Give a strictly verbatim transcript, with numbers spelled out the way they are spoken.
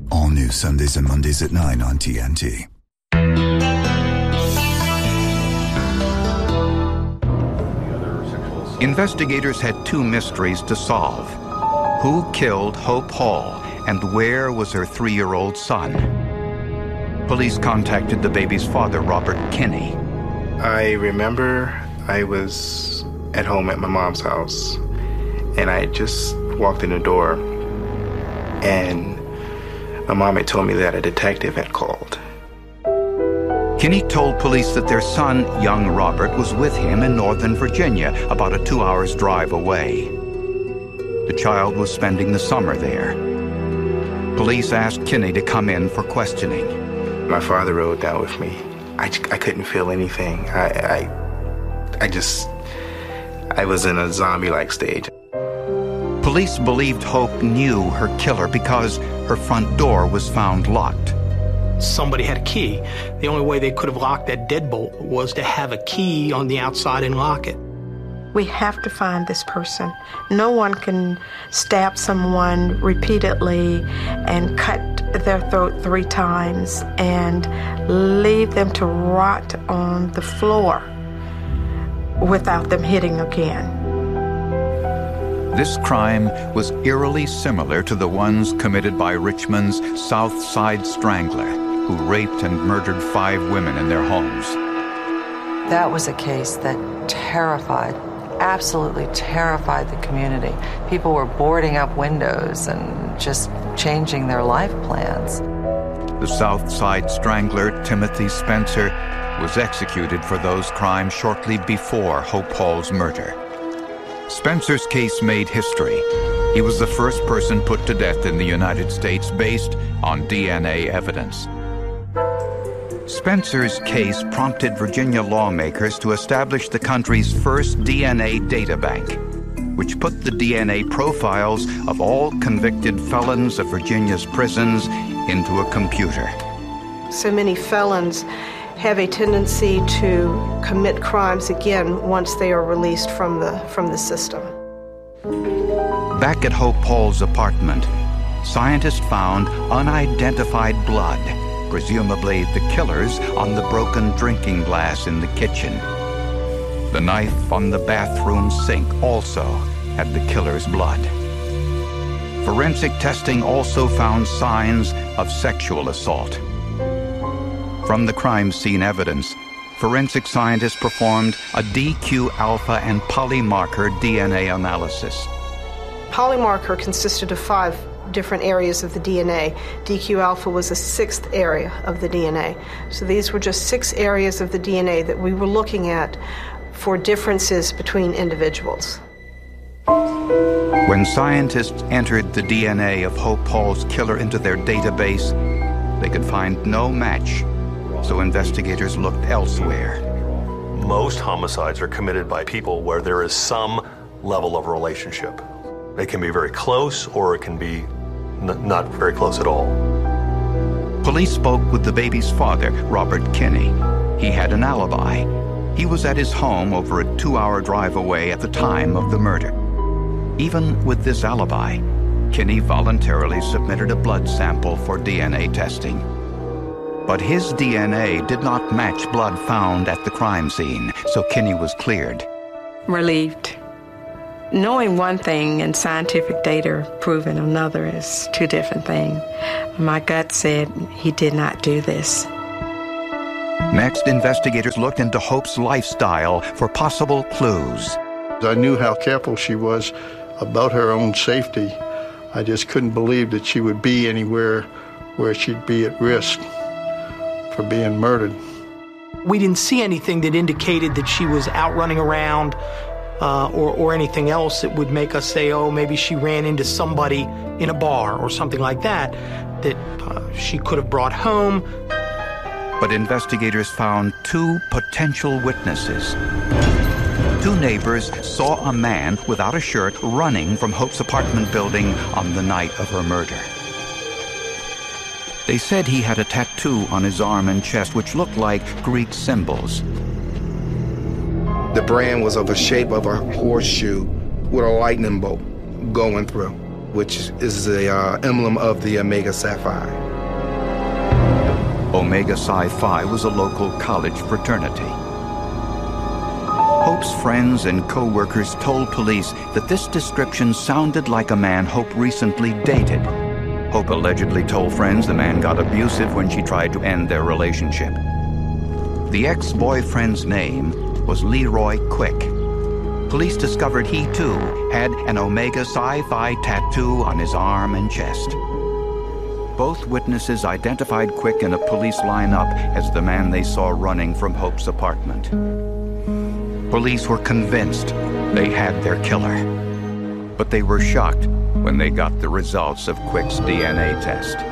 All new Sundays and Mondays at nine on T N T. Investigators had two mysteries to solve. Who killed Hope Hall, and where was her three-year-old son? Police contacted the baby's father, Robert Kinney. I remember I was at home at my mom's house, and I had just walked in the door, and my mom had told me that a detective had called. Kinney told police that their son, young Robert, was with him in Northern Virginia, about a two hours drive away. The child was spending the summer there. Police asked Kinney to come in for questioning. My father rode down with me. I, I couldn't feel anything. I, I, I just, I was in a zombie-like stage. Police believed Hope knew her killer because her front door was found locked. Somebody had a key. The only way they could have locked that deadbolt was to have a key on the outside and lock it. We have to find this person. No one can stab someone repeatedly and cut their throat three times and leave them to rot on the floor without them hitting again. This crime was eerily similar to the ones committed by Richmond's South Side Strangler, who raped and murdered five women in their homes. That was a case that terrified, absolutely terrified the community. People were boarding up windows and just changing their life plans. The South Side Strangler, Timothy Spencer, was executed for those crimes shortly before Hope Hall's murder. Spencer's case made history. He was the first person put to death in the United States based on D N A evidence. Spencer's case prompted Virginia lawmakers to establish the country's first D N A data bank, which put the D N A profiles of all convicted felons of Virginia's prisons into a computer. So many felons have a tendency to commit crimes again once they are released from the from the system. Back at Hope Hall's apartment, scientists found unidentified blood, presumably the killer's, on the broken drinking glass in the kitchen. The knife on the bathroom sink also had the killer's blood. Forensic testing also found signs of sexual assault. From the crime scene evidence, forensic scientists performed a D Q alpha and polymarker D N A analysis. Polymarker consisted of five different areas of the D N A. D Q alpha was a sixth area of the D N A. So these were just six areas of the D N A that we were looking at for differences between individuals. When scientists entered the D N A of Hope Hall's killer into their database, they could find no match. So investigators looked elsewhere. Most homicides are committed by people where there is some level of relationship. It can be very close, or it can be n- not very close at all. Police spoke with the baby's father, Robert Kinney. He had an alibi. He was at his home over a two-hour drive away at the time of the murder. Even with this alibi, Kinney voluntarily submitted a blood sample for D N A testing. But his D N A did not match blood found at the crime scene, so Kinney was cleared. Relieved. Knowing one thing and scientific data proving another is two different things. My gut said he did not do this. Next, investigators looked into Hope's lifestyle for possible clues. I knew how careful she was about her own safety. I just couldn't believe that she would be anywhere where she'd be at risk for being murdered. We didn't see anything that indicated that she was out running around uh, or, or anything else that would make us say, oh, maybe she ran into somebody in a bar or something like that, that uh, she could have brought home. But investigators found two potential witnesses. Two neighbors saw a man without a shirt running from Hope's apartment building on the night of her murder. They said he had a tattoo on his arm and chest which looked like Greek symbols. The brand was of the shape of a horseshoe with a lightning bolt going through. which is the uh, emblem of the Omega Psi Phi. Omega Psi Phi was a local college fraternity. Hope's friends and co-workers told police that this description sounded like a man Hope recently dated. Hope allegedly told friends the man got abusive when she tried to end their relationship. The ex-boyfriend's name was Leroy Quick. Police discovered he, too, had an Omega Psi Phi tattoo on his arm and chest. Both witnesses identified Quick in a police lineup as the man they saw running from Hope's apartment. Police were convinced they had their killer, but they were shocked when they got the results of Quick's D N A test.